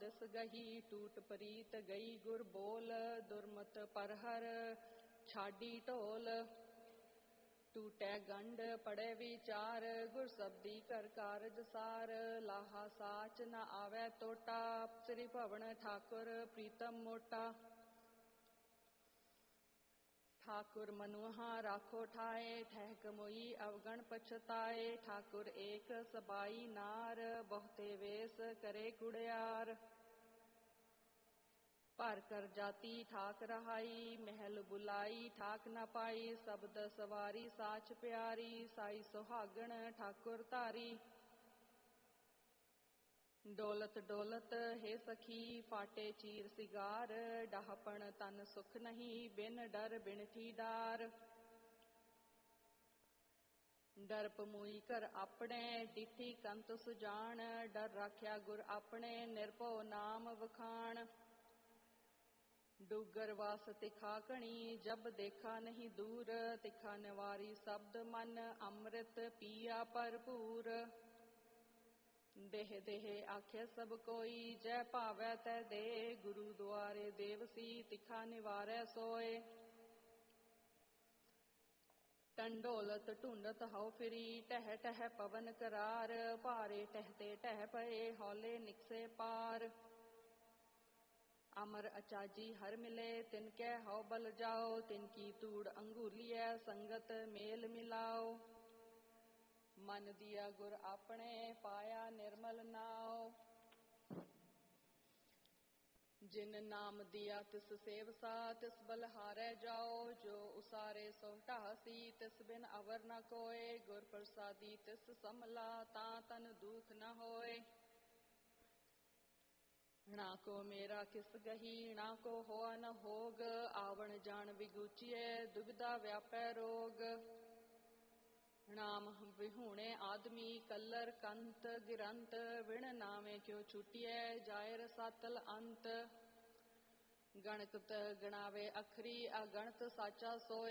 this गही टूट परीत गई गुर बोल दुर्मत परहर छाडी ढोल टूटै गंड पड़े विचार गुर शब्दी कर कारज सार लाहा साच न आवे तोटा श्री भवन ठाकुर प्रीतम मोटा ठाकुर मनुहा राखो ठाए ठहक मोई अवगण पछताए ठाकुर एक सबाई नार बहुते वेश करे कुड़ियार पर कर जाती ठाक रहाई महल बुलाई ठाक न पाई शब्द सवारी साच प्यारी साई सुहागण ठाकुर तारी डोलत डोलत हे सखी फाटे चीर सिगार डाहपण तन सुख नहीं बिन डर बिनठी डार डरप मुई कर अपने डिठी कंत सुजान डर राख्या गुर अपने निर्भो नाम वखान डूगर वास तिखा कणी जब देखा नहीं दूर तिखा निवारी शब्द मन अमृत पिया भरपूर देह देह आखे सब कोई जय भावै तै दे गुरु द्वारे देवसी तिखा निवारै सोए टंडोलत ढूंढत हौ फिरी टह टह पवन करार भारे टहते टह पए हौले निकसे पार अमर अचाजी हर मिले तिनकै हौ बल जाओ तिनकी तूड़ अंगुलिय संगत मेल मिलाओ मन दिया गुर अपने पाया निर्मल नाव जिन नाम दिया तिस सेवसा तिस बलहारै जाओ जो उसारे सो ढासी तिस बिन अवर न कोय गुर प्रसादी तिस समला ता तन दुख न होए ना को मेरा किस गही ना को होआ न होग आवण जान विगुचिए दुविधा व्यापै रोग नाम विहूणे आदमी कल्लर कंत गिरंत विण नामे क्यों छुटिए जाय रसातल अंत गणत गणावे अखरी अगणत साचा सोए